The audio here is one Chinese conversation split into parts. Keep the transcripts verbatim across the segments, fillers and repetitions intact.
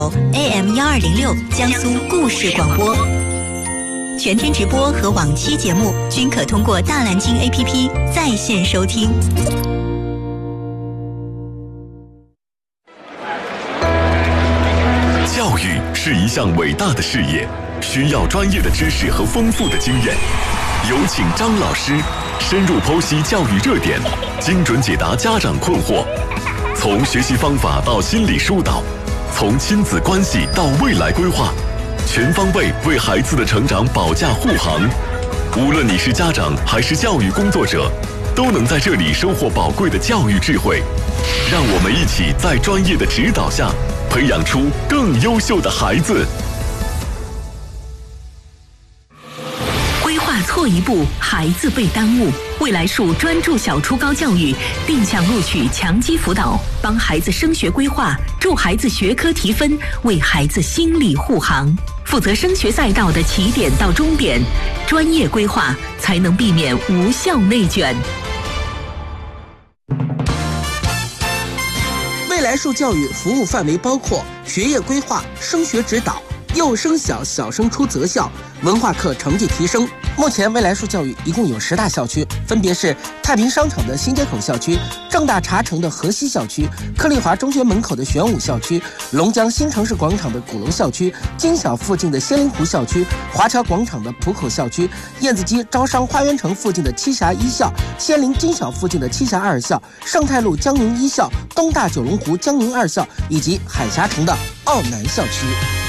A M 一二零六江苏故事广播，全天直播和往期节目均可通过大蓝鲸 A P P 在线收听。 教育是一项伟大的事业，需要专业的知识和丰富的经验。有请张老师深入剖析教育热点，精准解答家长困惑，从学习方法到心理疏导，从亲子关系到未来规划，全方位为孩子的成长保驾护航。无论你是家长还是教育工作者，都能在这里收获宝贵的教育智慧。让我们一起在专业的指导下，培养出更优秀的孩子。 规划错一步，孩子被耽误。未来树专注小初高教育，定向录取强基辅导，帮孩子升学规划，助孩子学科提分，为孩子心理护航。负责升学赛道的起点到终点，专业规划才能避免无效内卷。 未来树教育服务范围包括学业规划、升学指导、幼升小、小升初择校、文化课成绩提升。目前未来树教育一共有十大校区，分别是太平商场的新街口校区、正大茶城的河西校区、克利华中学门口的玄武校区、龙江新城市广场的鼓楼校区、金小附近的仙灵湖校区、华侨广场的浦口校区、燕子矶招商花园城附近的栖霞一校、仙林金小附近的栖霞二校、盛泰路江宁一校、东大九龙湖江宁二校以及海峡城的奥南校区。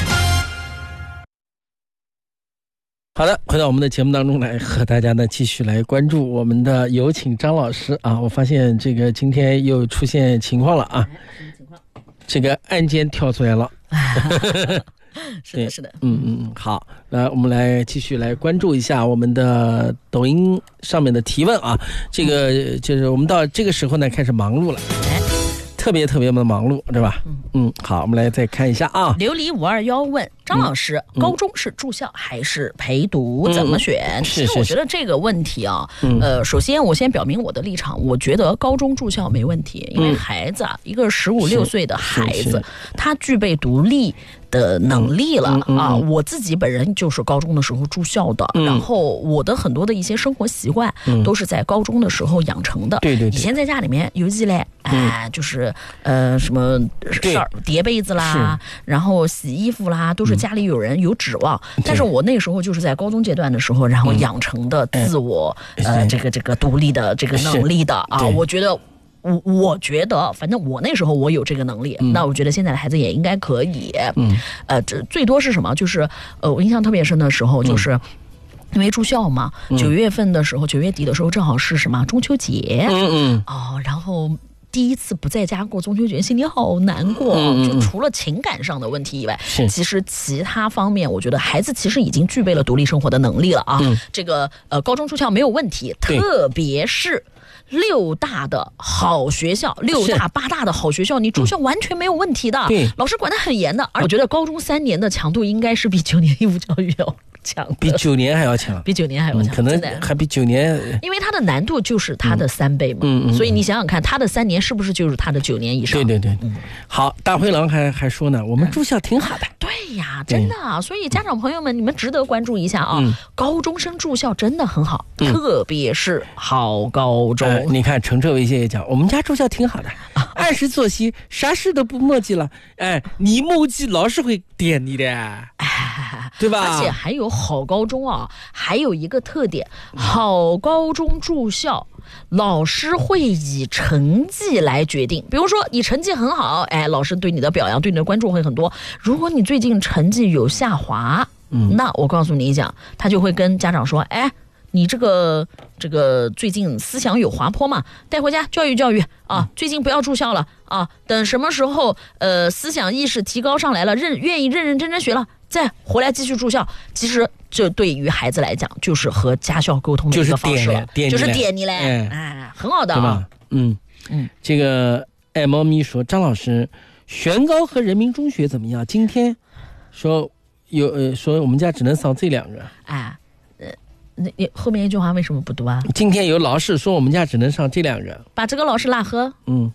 好的，回到我们的节目当中来，和大家呢继续来关注我们的有请张老师啊。我发现这个今天又出现情况了啊，什么情况？这个案件跳出来了。 是的，是的， 嗯嗯，好，来我们来继续来关注一下我们的抖音上面的提问啊。这个就是我们到这个时候呢开始忙碌了。特别特别的忙碌，对吧？嗯嗯，好，我们来再看一下啊。 琉璃五二幺问张老师、嗯，高中是住校还是陪读？嗯、怎么选？ 嗯、 其实我觉得这个问题啊，嗯、呃，首先我先表明我的立场，我觉得高中住校没问题，因为孩子啊，一个十五六岁的孩子，他具备独立的能力了、嗯嗯、啊！我自己本人就是高中的时候住校的、嗯，然后我的很多的一些生活习惯都是在高中的时候养成的。 对对对， 以前在家里面尤其嘞，哎、呃嗯，就是呃什么叠被子啦，然后洗衣服啦，都是家里有人有指望。嗯、但是我那时候就是在高中阶段的时候，然后养成的自我、嗯、呃这个这个独立的这个能力的啊，我觉得。我我觉得，反正我那时候我有这个能力，嗯、那我觉得现在的孩子也应该可以。嗯，呃，这最多是什么？就是呃，我印象特别深的时候，就是、嗯、因为住校嘛，九、嗯、月份的时候，九月底的时候，正好是什么中秋节。嗯嗯。哦，然后第一次不在家过中秋节，心里好难过。嗯、就除了情感上的问题以外，其实其他方面，我觉得孩子其实已经具备了独立生活的能力了啊。嗯、这个呃，高中住校没有问题，特别是。六大的好学校，六大八大的好学校，你住校完全没有问题的，对，老师管得很严的。而我觉得高中三年的强度应该是比九年义务教育要强的， 比九年还要强， 比九年还要强， 嗯、可能还比九年， 因为它的难度就是它的三倍嘛，嗯嗯，所以你想想看，它的三年是不是就是它的九年以上？ 对对对，嗯、好，大灰狼还还说呢，我们住校挺好的。 嗯、对呀，真的，所以家长朋友们，你们值得关注一下啊！嗯、高中生住校真的很好，嗯、特别是好高中。 呃、你看程澈微信也讲，我们家住校挺好的，按时作息，啥事都不墨迹了。哎，你墨迹老师会点你的，哎，对吧？ 而且还有好高中啊，还有一个特点，好高中住校。老师会以成绩来决定，比如说你成绩很好，哎，老师对你的表扬、对你的关注会很多。如果你最近成绩有下滑，嗯，那我告诉你讲，他就会跟家长说，哎，你这个这个最近思想有滑坡嘛，带回家教育教育啊，最近不要住校了啊，等什么时候呃思想意识提高上来了，认愿意认认真真学了，再回来继续住校。其实这对于孩子来讲，就是和家校沟通的一个方式了，就是点你嘞，哎，哎很好的啊， 嗯嗯，这个爱猫咪说，张老师，玄高和人民中学怎么样？今天说有呃说我们家只能上这两个， 哎，呃，那你后面一句话为什么不读啊？ 今天有老师说我们家只能上这两个， 把这个老师拉黑， 嗯，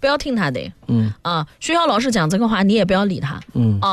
不要听他的。 嗯啊，学校老师讲这个话，你也不要理他。 嗯啊。